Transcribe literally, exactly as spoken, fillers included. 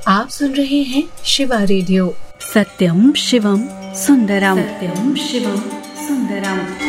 आप सुन रहे हैं शिवा रेडियो। सत्यम शिवम सुंदरम। सत्यम शिवम सुंदरम।